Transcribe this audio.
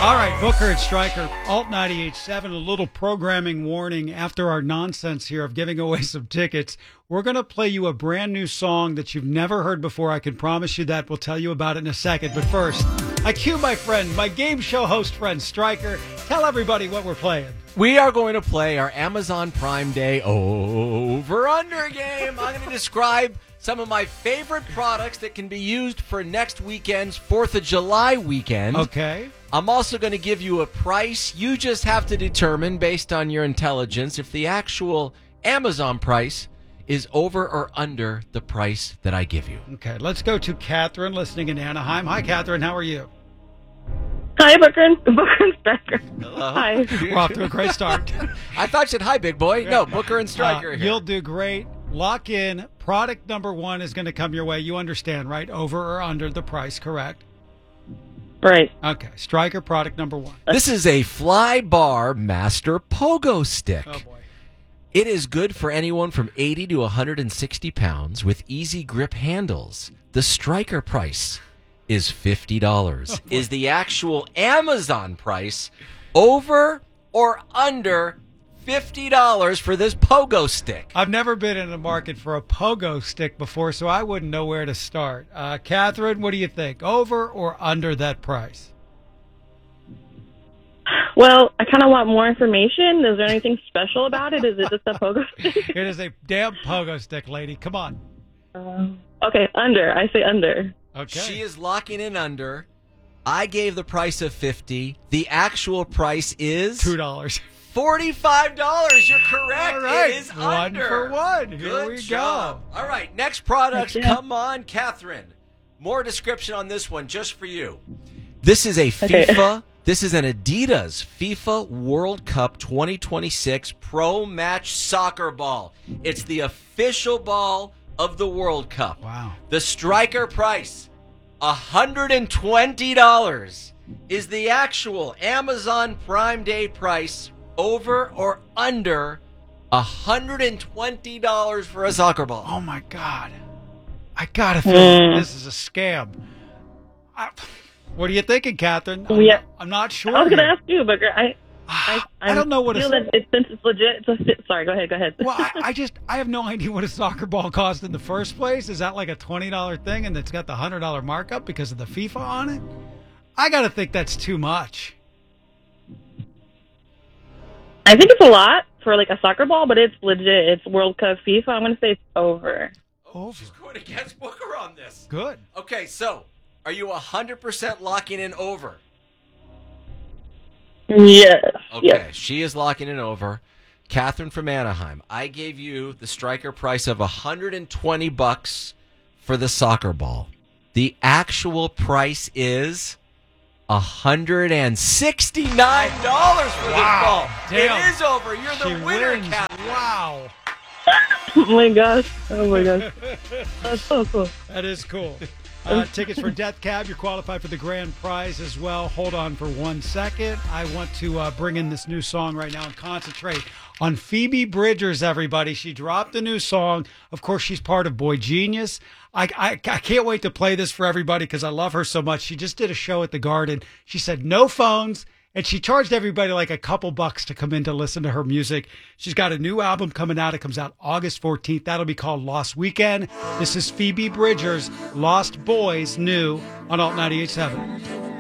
All right, Booker and Stryker, Alt 98.7, a little programming warning after our nonsense here of giving away some tickets. We're going to play you a brand new song that you've never heard before. I can promise you that. We'll tell you about it in a second. But first, I cue my friend, my game show host friend, Stryker. Tell everybody what we're playing. We are going to play our Amazon Prime Day over-under game. I'm going to describe some of my favorite products that can be used for next weekend's 4th of July weekend. Okay. I'm also going to give you a price. You just have to determine, based on your intelligence, if the actual Amazon price is over or under the price that I give you. Okay, let's go to Catherine, listening in Anaheim. Hi, Catherine. How are you? Hi, Booker and Stryker. Hello. Hi. We're off to a great start. I thought you said, hi, big boy. No, Booker and Stryker here. You'll do great. Lock in. Product number one is going to come your way. You understand, right? Over or under the price, correct? Right. Okay. Stryker, product number one. This is a Fly Bar Master Pogo Stick. Oh, boy. It is good for anyone from 80 to 160 pounds with easy grip handles. The Stryker price is $50. Is the actual Amazon price over or under $50 for this pogo stick? I've never been in the market for a pogo stick before, so I wouldn't know where to start. Catherine, what do you think? Over or under that price? Well, I kind of want more information. Is there anything special about it? Is it just a pogo stick? It is a damn pogo stick, lady. Come on. Okay, under. I say under. Okay. She is locking in under. I gave the price of $50. The actual price is $2. $45. You're correct. All right. It is One under. for one. Here Good we job. go. All right, next product. That's it. Come on, Catherine. More description on this one just for you. This is a Okay. FIFA. This is an Adidas FIFA World Cup 2026 Pro Match Soccer Ball. It's the official ball of the World Cup. Wow. The Stryker price, $120. Is the actual Amazon Prime Day price over or under $120 for a soccer ball? Oh, my God. I got to feel this is a scam. What are you thinking, Catherine? I'm not sure. I was going to here. ask you, Booker. I don't know what feel that since it's legit. Sorry, go ahead. Well, I have no idea what a soccer ball cost in the first place. Is that like a $20 thing and it's got the $100 markup because of the FIFA on it? I got to think that's too much. I think it's a lot for like a soccer ball, but it's legit. It's World Cup FIFA. I'm going to say it's over. Over. She's going against Booker on this. Good. Okay, so are you 100% locking in over? Yes. Okay, Yes. she is locking in over. Catherine from Anaheim, I gave you the Stryker price of $120 for the soccer ball. The actual price is $169 for this ball. Damn. It is over. You're the She winner, wins. Catherine. Wow. Oh my gosh. That's so cool. That is cool. Tickets for Death Cab. You're qualified for the grand prize as well. Hold on for 1 second. I want to bring in this new song right now and concentrate on Phoebe Bridgers, everybody. She dropped a new song. Of course, she's part of Boy Genius. I can't wait to play this for everybody because I love her so much. She just did a show at the Garden. She said no phones. And she charged everybody like a couple bucks to come in to listen to her music. She's got a new album coming out. It comes out August 14th. That'll be called Lost Weekend. This is Phoebe Bridgers, Lost Boys, new on Alt 98.7.